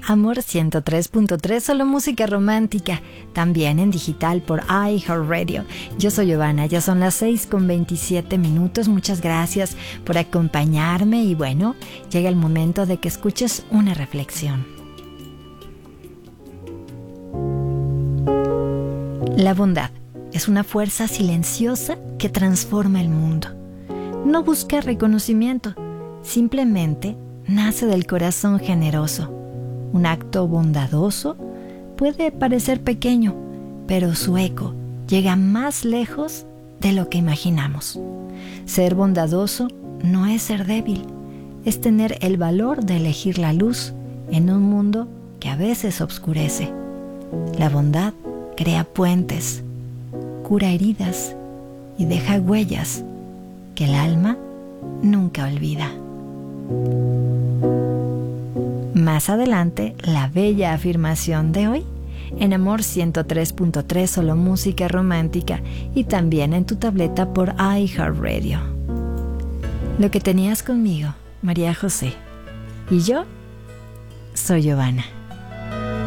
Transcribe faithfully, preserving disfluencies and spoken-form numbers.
Amor ciento tres punto tres, solo música romántica, también en digital por iHeartRadio. Yo soy Giovanna, ya son las seis con veintisiete minutos. Muchas gracias por acompañarme y bueno, llega el momento de que escuches una reflexión. La bondad es una fuerza silenciosa que transforma el mundo. No busca reconocimiento, simplemente nace del corazón generoso. Un acto bondadoso puede parecer pequeño, pero su eco llega más lejos de lo que imaginamos. Ser bondadoso no es ser débil, es tener el valor de elegir la luz en un mundo que a veces oscurece. La bondad crea puentes, cura heridas y deja huellas que el alma nunca olvida. Más adelante, la bella afirmación de hoy en Amor ciento tres punto tres, solo música romántica, y también en tu tableta por iHeartRadio. Lo que tenías conmigo, María José. Y yo soy Giovanna.